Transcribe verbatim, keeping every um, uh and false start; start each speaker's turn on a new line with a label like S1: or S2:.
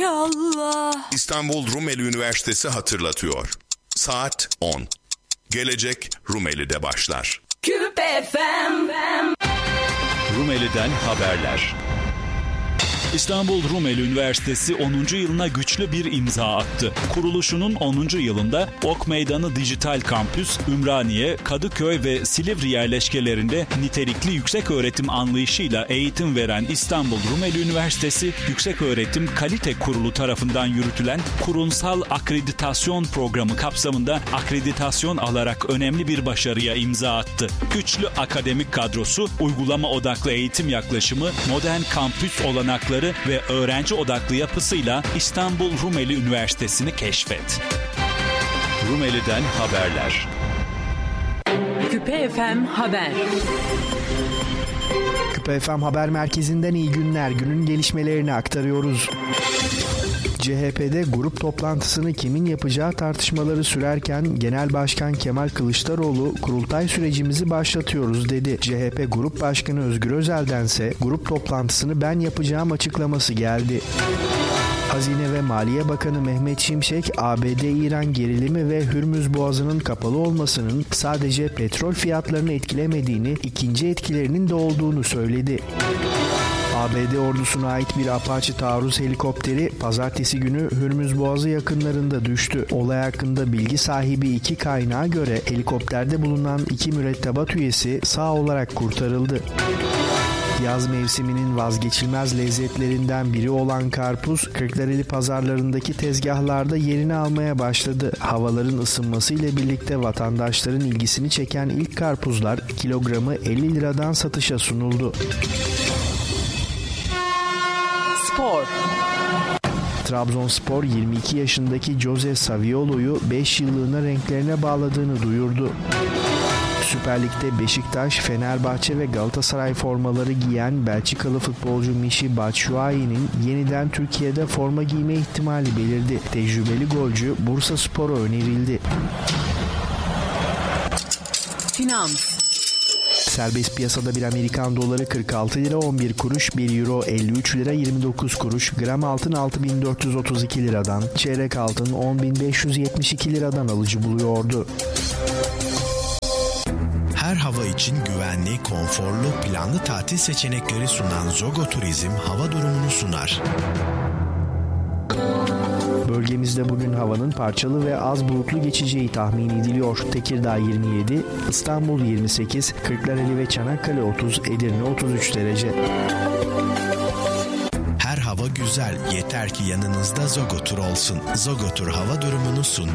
S1: Allah.
S2: İstanbul Rumeli Üniversitesi hatırlatıyor. Saat on. Gelecek Rumeli'de başlar.
S1: Küpe F M.
S3: Rumeli'den haberler. İstanbul Rumeli Üniversitesi onuncu yılına güçlü bir imza attı. Kuruluşunun onuncu yılında Ok Meydanı Dijital Kampüs, Ümraniye, Kadıköy ve Silivri yerleşkelerinde nitelikli yükseköğretim anlayışıyla eğitim veren İstanbul Rumeli Üniversitesi, Yükseköğretim Kalite Kurulu tarafından yürütülen kurumsal akreditasyon programı kapsamında akreditasyon alarak önemli bir başarıya imza attı. Güçlü akademik kadrosu, uygulama odaklı eğitim yaklaşımı, modern kampüs olanakları ve öğrenci odaklı yapısıyla İstanbul Rumeli Üniversitesi'ni keşfet. Rumeli'den haberler.
S1: Küpe F M Haber.
S4: Küpe F M Haber Merkezi'nden iyi günler. Günün gelişmelerini aktarıyoruz. C H P'de grup toplantısını kimin yapacağı tartışmaları sürerken Genel Başkan Kemal Kılıçdaroğlu kurultay sürecimizi başlatıyoruz dedi. C H P Grup Başkanı Özgür Özel'dense grup toplantısını ben yapacağım açıklaması geldi. Hazine ve Maliye Bakanı Mehmet Şimşek, A B D-İran gerilimi ve Hürmüz Boğazı'nın kapalı olmasının sadece petrol fiyatlarını etkilemediğini, ikinci etkilerinin de olduğunu söyledi. A B D ordusuna ait bir Apache taarruz helikopteri pazartesi günü Hürmüz Boğazı yakınlarında düştü. Olay hakkında bilgi sahibi iki kaynağa göre helikopterde bulunan iki mürettebat üyesi sağ olarak kurtarıldı. Yaz mevsiminin vazgeçilmez lezzetlerinden biri olan karpuz, Kırklareli pazarlarındaki tezgahlarda yerini almaya başladı. Havaların ısınması ile birlikte vatandaşların ilgisini çeken ilk karpuzlar kilogramı elli liradan satışa sunuldu.
S1: Spor.
S4: Trabzonspor yirmi iki yaşındaki Jose Saviolo'yu beş yıllığına renklerine bağladığını duyurdu. Süper Lig'de Beşiktaş, Fenerbahçe ve Galatasaray formaları giyen Belçikalı futbolcu Michy Batshuayi'nin yeniden Türkiye'de forma giyme ihtimali belirdi. Tecrübeli golcü Bursaspor'a önerildi.
S1: Finans.
S4: Serbest piyasada bir Amerikan doları kırk altı lira on bir kuruş, bir euro elli üç lira yirmi dokuz kuruş, gram altın altı bin dört yüz otuz iki liradan, çeyrek altın on bin beş yüz yetmiş iki liradan alıcı buluyordu.
S5: Her hava için güvenli, konforlu, planlı tatil seçenekleri sunan Zogo Turizm hava durumunu sunar.
S4: Bölgemizde bugün havanın parçalı ve az bulutlu geçeceği tahmin ediliyor. Tekirdağ yirmi yedi, İstanbul yirmi sekiz, Kırklareli ve Çanakkale otuz, Edirne otuz üç derece.
S5: Her hava güzel, yeter ki yanınızda Zogo Tur olsun. Zogo Tur hava durumunu sundu.